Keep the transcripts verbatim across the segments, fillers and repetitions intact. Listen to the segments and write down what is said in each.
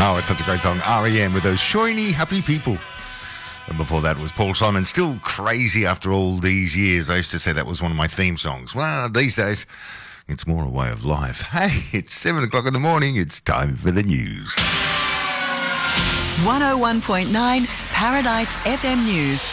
Oh, it's such a great song. R E M with those shiny, happy people. And before that was Paul Simon, still crazy after all these years. I used to say that was one of my theme songs. Well, these days, it's more a way of life. Hey, it's seven o'clock in the morning. It's time for the news. one oh one point nine Paradise F M News.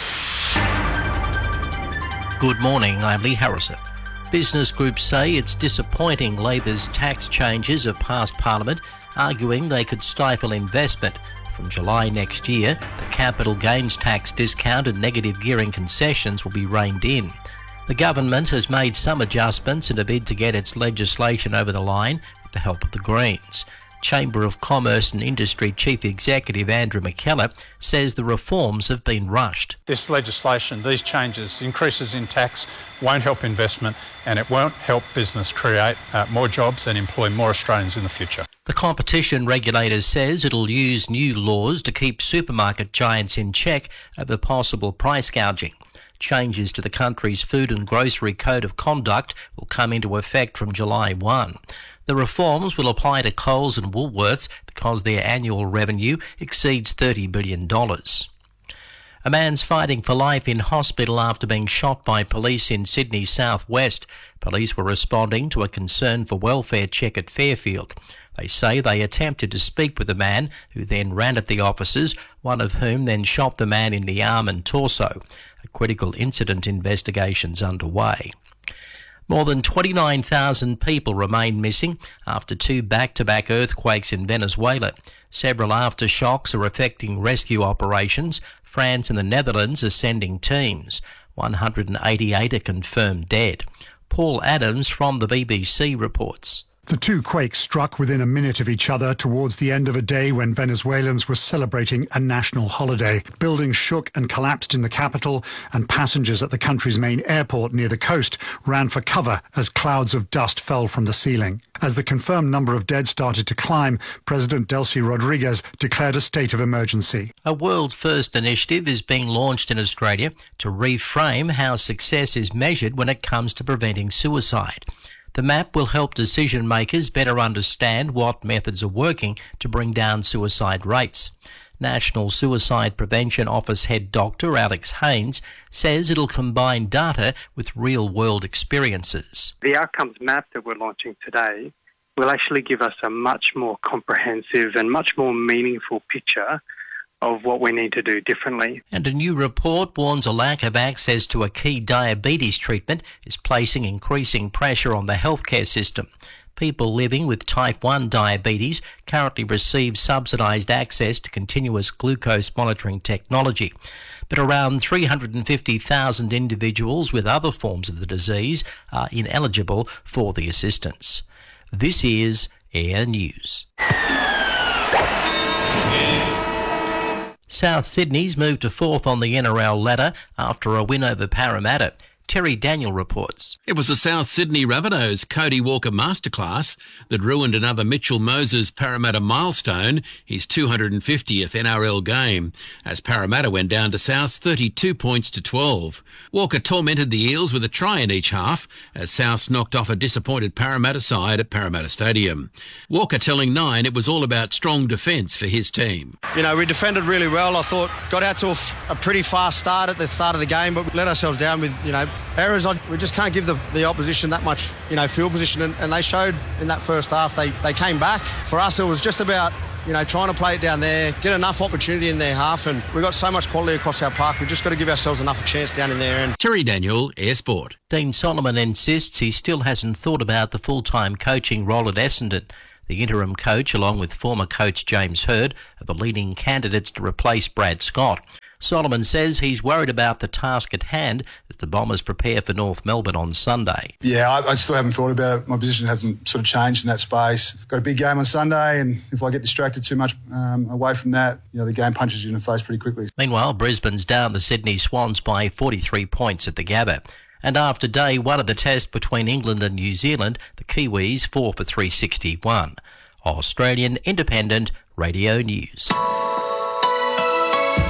Good morning, I'm Lee Harrison. Business groups say it's disappointing Labor's tax changes have passed Parliament, arguing they could stifle investment. From July next year, the capital gains tax discount and negative gearing concessions will be reined in. The government has made some adjustments in a bid to get its legislation over the line with the help of the Greens. Chamber of Commerce and Industry Chief Executive Andrew McKellar says the reforms have been rushed. This legislation, these changes, increases in tax won't help investment and it won't help business create uh, more jobs and employ more Australians in the future. The competition regulator says it'll use new laws to keep supermarket giants in check over possible price gouging. Changes to the country's Food and Grocery Code of Conduct will come into effect from July first. The reforms will apply to Coles and Woolworths because their annual revenue exceeds thirty billion dollars. A man's fighting for life in hospital after being shot by police in Sydney's southwest. Police were responding to a concern for welfare check at Fairfield. They say they attempted to speak with the man, who then ran at the officers, one of whom then shot the man in the arm and torso. A critical incident investigation's underway. More than twenty-nine thousand people remain missing after two back-to-back earthquakes in Venezuela. Several aftershocks are affecting rescue operations. France and the Netherlands are sending teams. one hundred eighty-eight are confirmed dead. Paul Adams from the B B C reports. The two quakes struck within a minute of each other towards the end of a day when Venezuelans were celebrating a national holiday. Buildings shook and collapsed in the capital, and passengers at the country's main airport near the coast ran for cover as clouds of dust fell from the ceiling. As the confirmed number of dead started to climb, President Delcy Rodriguez declared a state of emergency. A world-first initiative is being launched in Australia to reframe how success is measured when it comes to preventing suicide. The map will help decision makers better understand what methods are working to bring down suicide rates. National Suicide Prevention Office Head Doctor Alex Haynes says it'll combine data with real-world experiences. The outcomes map that we're launching today will actually give us a much more comprehensive and much more meaningful picture of what we need to do differently. And a new report warns a lack of access to a key diabetes treatment is placing increasing pressure on the healthcare system. People living with type one diabetes currently receive subsidised access to continuous glucose monitoring technology. But around three hundred fifty thousand individuals with other forms of the disease are ineligible for the assistance. This is Air News. South Sydney's moved to fourth on the N R L ladder after a win over Parramatta. Terry Daniel reports. It was the South Sydney Rabbitohs' Cody Walker masterclass that ruined another Mitchell Moses Parramatta milestone, his two hundred fiftieth N R L game, as Parramatta went down to South's thirty-two points to twelve. Walker tormented the Eels with a try in each half, as Souths knocked off a disappointed Parramatta side at Parramatta Stadium. Walker telling Nine it was all about strong defence for his team. You know, we defended really well. I thought got out to a, f- a pretty fast start at the start of the game, but we let ourselves down with, you know, errors. We just can't give the, the opposition that much, you know, field position, and, and they showed in that first half. They they came back. For us, it was just about, you know, trying to play it down there, get enough opportunity in their half, and we've got so much quality across our park. We've just got to give ourselves enough of a chance down in there. And Terry Daniel, Air Sport. Dean Solomon insists he still hasn't thought about the full-time coaching role at Essendon. The interim coach, along with former coach James Hird, are the leading candidates to replace Brad Scott. Solomon says he's worried about the task at hand as the Bombers prepare for North Melbourne on Sunday. Yeah, I, I still haven't thought about it. My position hasn't sort of changed in that space. Got a big game on Sunday, and if I get distracted too much um, away from that, you know, the game punches you in the face pretty quickly. Meanwhile, Brisbane's down the Sydney Swans by forty-three points at the Gabba. And after day one of the test between England and New Zealand, the Kiwis four for three sixty-one. Australian Independent Radio News.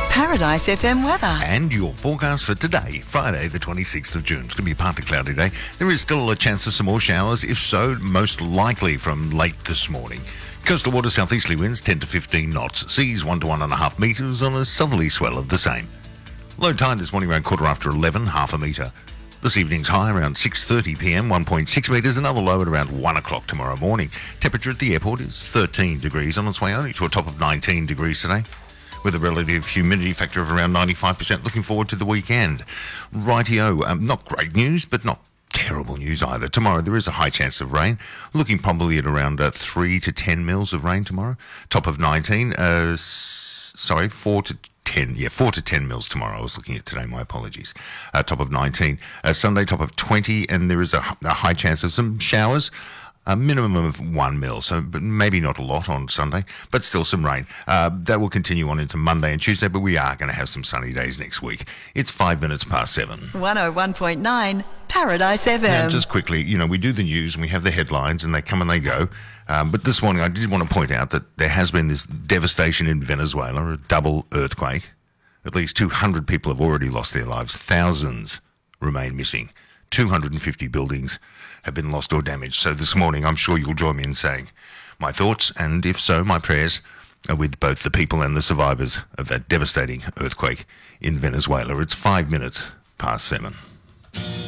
Paradise F M weather. And your forecast for today, Friday the twenty-sixth of June. It's going to be a partly cloudy day. There is still a chance of some more showers, if so, most likely from late this morning. Coastal water southeasterly winds ten to fifteen knots. Seas one to one and a half metres on a southerly swell of the same. Low tide this morning around quarter after eleven, half a metre. This evening's high around six thirty p m, one point six metres. Another low at around one o'clock tomorrow morning. Temperature at the airport is thirteen degrees, on its way only to a top of nineteen degrees today, with a relative humidity factor of around ninety-five percent. Looking forward to the weekend. Rightio, um, not great news, but not terrible news either. Tomorrow there is a high chance of rain, looking probably at around uh, three to ten mils of rain tomorrow. Top of nineteen, uh, s- sorry, four to ten, yeah, four to ten mils tomorrow. I was looking at today, my apologies. Uh, top of nineteen. Uh, Sunday, top of twenty, and there is a, a high chance of some showers. A minimum of one mil, so but maybe not a lot on Sunday, but still some rain. Uh, that will continue on into Monday and Tuesday, but we are going to have some sunny days next week. It's five minutes past seven. one oh one point nine Paradise F M. Now, just quickly, you know, we do the news and we have the headlines and they come and they go. Um, but this morning I did want to point out that there has been this devastation in Venezuela, a double earthquake. At least two hundred people have already lost their lives. Thousands remain missing. two hundred fifty buildings have been lost or damaged. So this morning, I'm sure you'll join me in saying my thoughts, and if so, my prayers, are with both the people and the survivors of that devastating earthquake in Venezuela. It's five minutes past seven.